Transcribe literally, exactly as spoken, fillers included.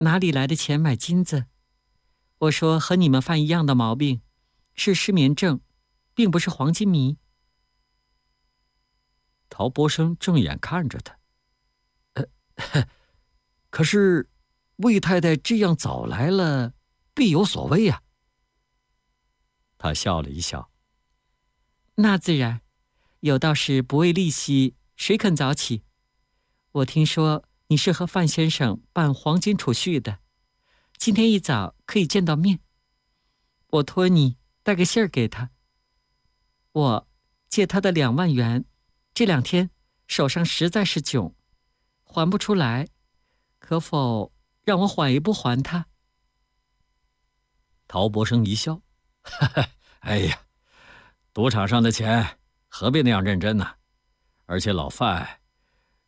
哪里来的钱买金子？我说和你们犯一样的毛病，是失眠症，并不是黄金迷。 陶博生正眼看着他。呃，可是魏太太这样早来了，必有所谓呀、啊。他笑了一笑。 那自然，有道是不为利息，谁肯早起？我听说你是和范先生办黄金储蓄的，今天一早可以见到面。我托你带个信儿给他。我借他的两万元，这两天手上实在是窘，还不出来，可否让我缓一步还他？ 陶博生一笑，哈哈，哎呀，赌场上的钱何必那样认真呢？而且老范